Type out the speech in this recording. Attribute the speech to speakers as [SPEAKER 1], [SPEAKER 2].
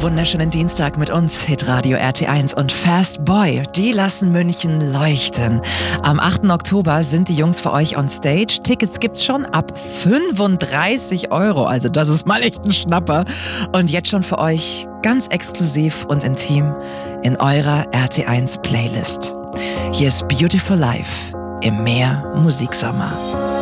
[SPEAKER 1] wunderschönen Dienstag mit uns, Hitradio RT1 und Fast Boy. Die lassen München leuchten. Am 8. Oktober sind die Jungs für euch on stage. Tickets gibt's schon ab 35 €. Also das ist mal echt ein Schnapper. Und jetzt schon für euch ganz exklusiv und intim in eurer RT1 Playlist. Hier ist Beautiful Life im Meer Musiksommer.